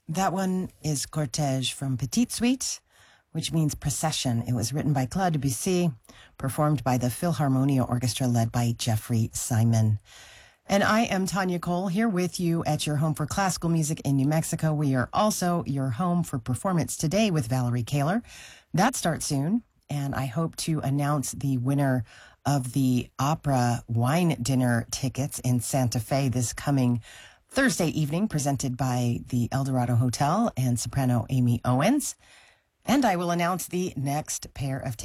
That one is Cortège from Petite Suite, which means procession. It was written by Claude Debussy, performed by the Philharmonia Orchestra led by Jeffrey Simon. And I am Tanya Cole here with you at your home for classical music in New Mexico. We are also your home for Performance Today with Valerie Kaler. That starts soon, and I hope to announce the winner of the opera wine dinner tickets in Santa Fe this coming Thursday evening, presented by the Eldorado Hotel and soprano Amy Owens. And I will announce the next pair of tickets